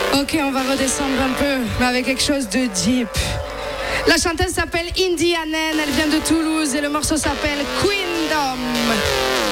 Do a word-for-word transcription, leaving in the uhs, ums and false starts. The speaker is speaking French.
Ok, on va redescendre un peu, mais avec quelque chose de deep. La chanteuse s'appelle Indie Annen, elle vient de Toulouse et le morceau s'appelle Queendom.